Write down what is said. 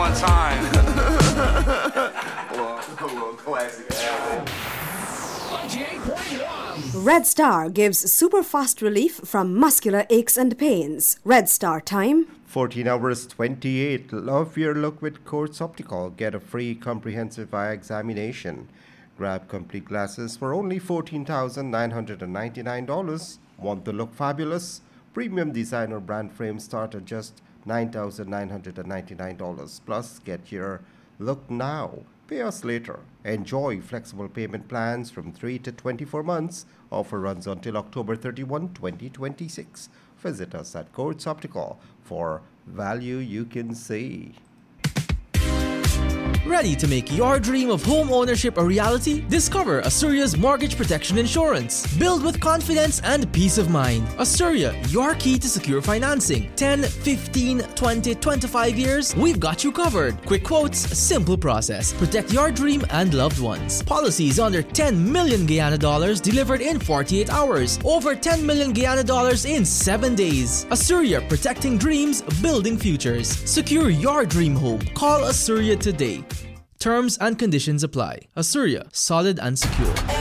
on time. Classic. Red Star gives super fast relief from muscular aches and pains. Red Star time 14 hours 28. Love your look with Quartz Optical. Get a free comprehensive eye examination. Grab complete glasses for only $14,999. Want to look fabulous? Premium designer brand frames start at just $9,999. Plus, get your look now. Pay us later. Enjoy flexible payment plans from 3 to 24 months. Offer runs until October 31, 2026. Visit us at Quartz Optical for value you can see. Ready to make your dream of home ownership a reality? Discover Asturia's Mortgage Protection Insurance. Build with confidence and peace of mind. Asturia, your key to secure financing. 10, 15, 20, 25 years, we've got you covered. Quick quotes, simple process. Protect your dream and loved ones. Policies under 10 million Guyana dollars delivered in 48 hours. Over 10 million Guyana dollars in 7 days. Asturia, protecting dreams, building futures. Secure your dream home. Call Asturia today. Terms and conditions apply. Asturia, solid and secure.